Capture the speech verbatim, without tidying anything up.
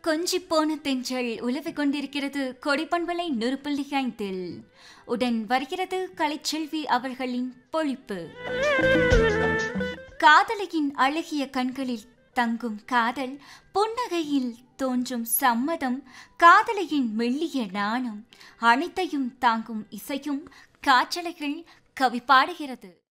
கொஞ்சி போன தென்றல் உலவிக் கொண்டிருக்கிறது கொடிப்பண்பலை நூறு ஐந்தில். உடன் வருகிறது கலைச்செல்வி அவர்களின் பொழிப்பு. காதலியின் அழகிய கண்களில் தங்கும் காதல், புன்னகையில் தோன்றும் சம்மதம், காதலியின் மெல்லிய நாணம், அனைத்தையும் தாங்கும் இசையும் காற்றலைகள் கவி பாடுகிறது.